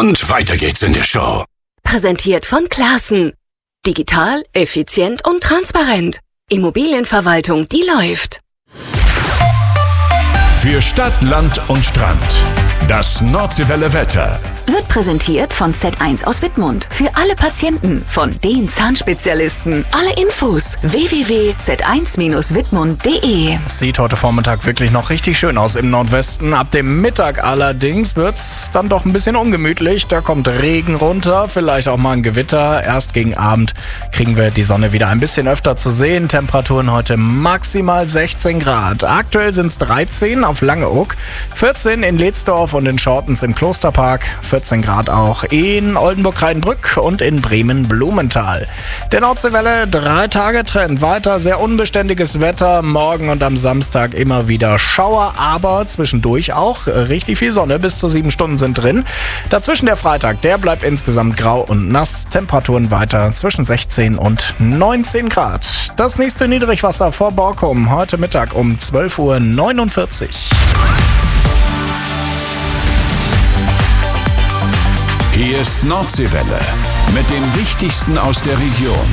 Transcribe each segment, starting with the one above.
Und weiter geht's in der Show. Präsentiert von Classen. Digital, effizient und transparent. Immobilienverwaltung, die läuft. Für Stadt, Land und Strand. Das Nordseewelle Wetter. Wird präsentiert von Z1 aus Wittmund. Für alle Patienten, von den Zahnspezialisten. Alle Infos www.z1-wittmund.de. Sieht heute Vormittag wirklich noch richtig schön aus im Nordwesten. Ab dem Mittag allerdings wird's dann doch ein bisschen ungemütlich. Da kommt Regen runter, vielleicht auch mal ein Gewitter. Erst gegen Abend kriegen wir die Sonne wieder ein bisschen öfter zu sehen. Temperaturen heute maximal 16 Grad. Aktuell sind's 13 auf Langeoog, 14 in Ledsdorf und in Schortens im Klosterpark, 14 Grad auch in Oldenburg-Rheinbrück und in Bremen-Blumenthal. Der Nordseewelle 3-Tage-Trend. Weiter sehr unbeständiges Wetter. Morgen und am Samstag immer wieder Schauer, aber zwischendurch auch richtig viel Sonne. Bis zu 7 Stunden sind drin. Dazwischen der Freitag, der bleibt insgesamt grau und nass. Temperaturen weiter zwischen 16 und 19 Grad. Das nächste Niedrigwasser vor Borkum heute Mittag um 12:49 Uhr. Hier ist Nordseewelle mit dem Wichtigsten aus der Region.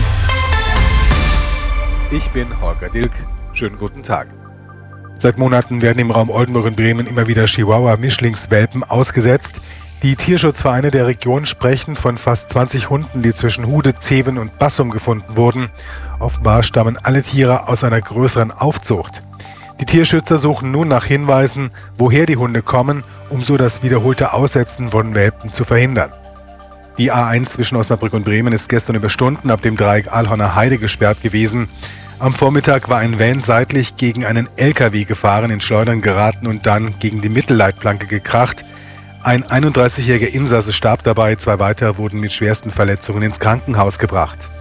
Ich bin Holger Dilk. Schönen guten Tag. Seit Monaten werden im Raum Oldenburg und Bremen immer wieder Chihuahua-Mischlingswelpen ausgesetzt. Die Tierschutzvereine der Region sprechen von fast 20 Hunden, die zwischen Hude, Zeven und Bassum gefunden wurden. Offenbar stammen alle Tiere aus einer größeren Aufzucht. Die Tierschützer suchen nun nach Hinweisen, woher die Hunde kommen, um so das wiederholte Aussetzen von Welpen zu verhindern. Die A1 zwischen Osnabrück und Bremen ist gestern über Stunden ab dem Dreieck Aalhorner Heide gesperrt gewesen. Am Vormittag war ein Van seitlich gegen einen LKW gefahren, in Schleudern geraten und dann gegen die Mittelleitplanke gekracht. Ein 31-jähriger Insasse starb dabei, 2 weitere wurden mit schwersten Verletzungen ins Krankenhaus gebracht.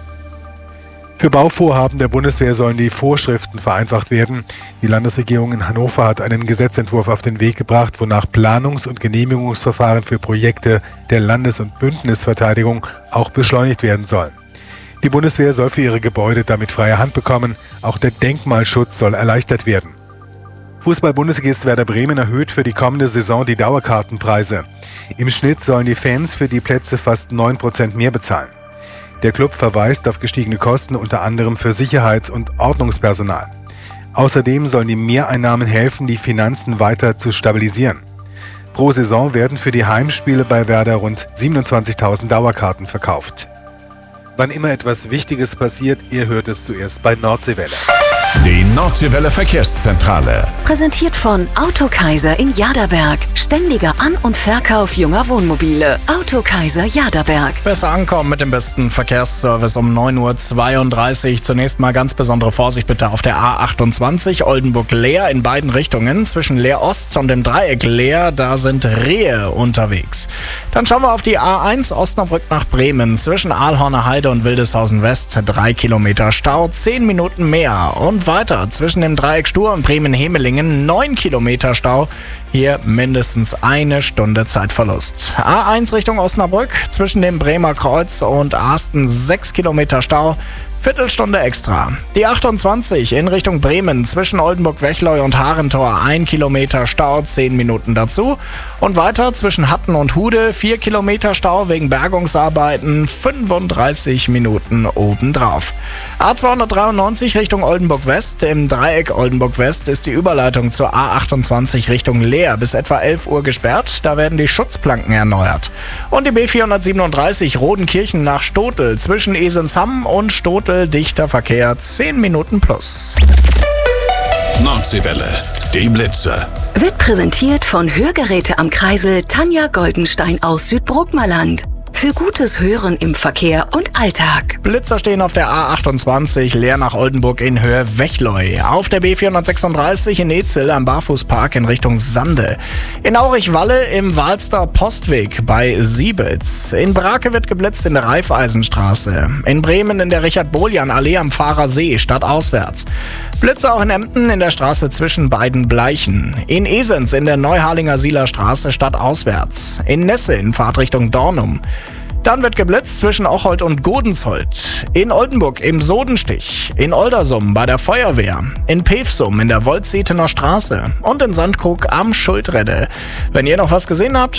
Für Bauvorhaben der Bundeswehr sollen die Vorschriften vereinfacht werden. Die Landesregierung in Hannover hat einen Gesetzentwurf auf den Weg gebracht, wonach Planungs- und Genehmigungsverfahren für Projekte der Landes- und Bündnisverteidigung auch beschleunigt werden sollen. Die Bundeswehr soll für ihre Gebäude damit freie Hand bekommen. Auch der Denkmalschutz soll erleichtert werden. Fußball-Bundesligist Werder Bremen erhöht für die kommende Saison die Dauerkartenpreise. Im Schnitt sollen die Fans für die Plätze fast 9% mehr bezahlen. Der Club verweist auf gestiegene Kosten, unter anderem für Sicherheits- und Ordnungspersonal. Außerdem sollen die Mehreinnahmen helfen, die Finanzen weiter zu stabilisieren. Pro Saison werden für die Heimspiele bei Werder rund 27.000 Dauerkarten verkauft. Wann immer etwas Wichtiges passiert, ihr hört es zuerst bei Nordseewelle. Die Nordseewelle Verkehrszentrale. Präsentiert von Autokaiser in Jaderberg. Ständiger An- und Verkauf junger Wohnmobile. Autokaiser Jaderberg. Besser ankommen mit dem besten Verkehrsservice um 9:32 Uhr. Zunächst mal ganz besondere Vorsicht bitte auf der A28 Oldenburg-Leer in beiden Richtungen. Zwischen Leer-Ost und dem Dreieck Leer, da sind Rehe unterwegs. Dann schauen wir auf die A1 Osnabrück nach Bremen. Zwischen Aalhorner Heide und Wildeshausen West 3 Kilometer Stau, 10 Minuten mehr. Und weiter zwischen dem Dreieck Stur und Bremen-Hemelingen 9 Kilometer Stau. Hier mindestens 1 Stunde Zeitverlust. A1 Richtung Osnabrück zwischen dem Bremer Kreuz und Arsten 6 Kilometer Stau. Viertelstunde extra. Die 28 in Richtung Bremen zwischen Oldenburg-Wechleu und Harentor 1 Kilometer Stau, 10 Minuten dazu. Und weiter zwischen Hatten und Hude 4 Kilometer Stau wegen Bergungsarbeiten, 35 Minuten obendrauf. A293 Richtung Oldenburg-West. Im Dreieck Oldenburg-West ist die Überleitung zur A28 Richtung Leer bis etwa 11 Uhr gesperrt. Da werden die Schutzplanken erneuert. Und die B437 Rodenkirchen nach Stotel zwischen Esensham und Stotel. Dichter Verkehr, 10 Minuten plus. Nordseewelle, die Blitze. Wird präsentiert von Hörgeräte am Kreisel Tanja Goldenstein aus Südbruckmerland. Für gutes Hören im Verkehr und Alltag. Blitzer stehen auf der A28 Leer nach Oldenburg in Höhe Wechleu. Auf der B436 in Etzel am Barfußpark in Richtung Sande. In Aurich-Walle im Walster Postweg bei Siebels. In Brake wird geblitzt in der Raiffeisenstraße. In Bremen in der Richard-Boljan-Allee am Fahrersee stadtauswärts. Blitze auch in Emden in der Straße zwischen beiden Bleichen. In Esens in der Neuharlinger Sieler Straße stadtauswärts. In Nesse in Fahrtrichtung Dornum. Dann wird geblitzt zwischen Ocholt und Godensholt. In Oldenburg im Sodenstich. In Oldersum bei der Feuerwehr. In Pevsum in der Woldsetener Straße. Und in Sandkrug am Schuldredde. Wenn ihr noch was gesehen habt,